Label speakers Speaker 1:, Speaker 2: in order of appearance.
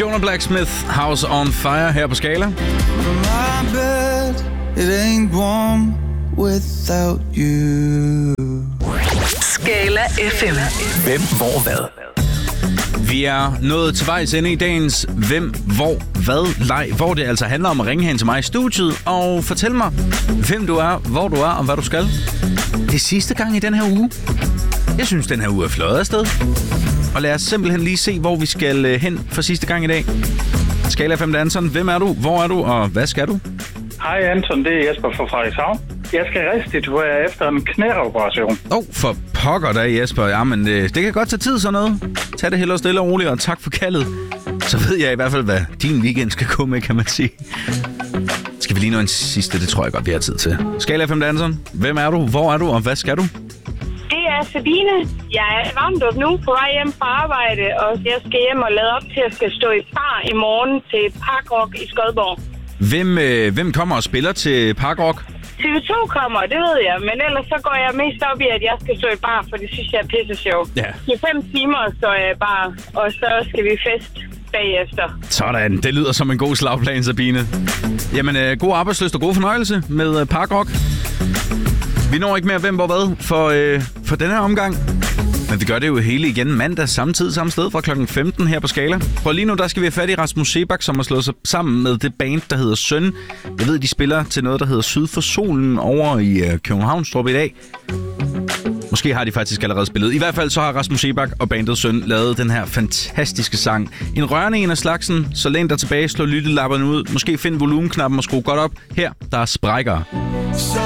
Speaker 1: Jonah Blacksmith, House on Fire her på Skala.
Speaker 2: My bed, it ain't warm without you.
Speaker 3: Skala FM.
Speaker 4: Hvem, hvor, hvad?
Speaker 1: Vi er nået til vejs ende i dagens Hvem, hvor, hvad leg, hvor det altså handler om at ringe hen til mig i studiet og fortælle mig, hvem du er, hvor du er og hvad du skal. Det er sidste gang i den her uge. Jeg synes, den her uge er fløjet afsted. Og lad os simpelthen lige se, hvor vi skal hen for sidste gang i dag. Skala FM Anton, hvem er du, hvor er du og hvad skal du?
Speaker 5: Hej Anton, det er Jesper fra Frederikshavn. Jeg skal restituere efter en knæoperation.
Speaker 1: For pokker da, Jesper. Jamen, det kan godt tage tid sådan noget. Tag det hellere stille og roligt, og tak for kaldet. Så ved jeg i hvert fald, hvad din weekend skal gå med, kan man sige. Skal vi lige nå en sidste? Det tror jeg godt, vi har tid til. Skala FM Anton, hvem er du, hvor er du, og hvad skal du?
Speaker 6: Det er Sabine. Jeg er varmt op nu på vej hjem fra arbejde, og jeg skal hjem og lade op til at skal stå i bar i morgen til Parkrock i Skodborg.
Speaker 1: Hvem kommer og spiller til Parkrock?
Speaker 6: TV2 kommer, det ved jeg, men ellers så går jeg mest op i, at jeg skal stå i bar, for det synes jeg er pisse sjov.
Speaker 1: Ja.
Speaker 6: I 5 timer står jeg i bar, og så skal vi fest bagefter.
Speaker 1: Sådan, det lyder som en god slagplan, Sabine. Jamen, god arbejdslyst og god fornøjelse med Parkrock. Vi når ikke mere hvem hvor hvad for denne her omgang. Men vi gør det jo hele igen mandag, samme tid, samme sted, fra klokken 15 her på Skala. For lige nu, der skal vi have fat i Rasmus Seebach, som har slået sig sammen med det band, der hedder Søn. Jeg ved, de spiller til noget, der hedder Syd for Solen over i Københavnstrup i dag. Måske har de faktisk allerede spillet. I hvert fald så har Rasmus Seebach og bandet Søn lavet den her fantastiske sang. En rørende en af slagsen, så læn dig tilbage, slå lyttelapperne ud, måske find volumenknappen og skru godt op. Her, der er Sprækker.